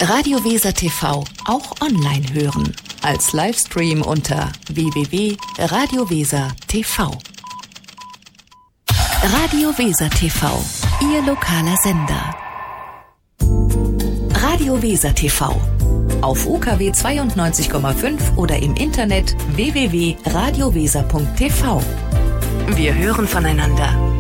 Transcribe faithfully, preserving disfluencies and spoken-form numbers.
Radio Weser T V auch online hören. Als Livestream unter w w w punkt radio weser punkt t v. Radio Weser T V, Ihr lokaler Sender. Radio Weser T V. Auf U K W zweiundneunzig Komma fünf oder im Internet w w w punkt radio weser punkt t v. Wir hören voneinander.